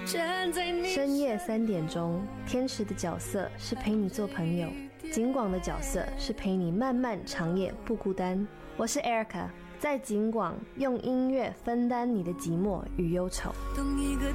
深夜3点钟，天池的角色是陪你做朋友，景广的角色是陪你漫漫长夜不孤单。我是 Erica， 在景广用音乐分担你的寂寞与忧愁。 懂一个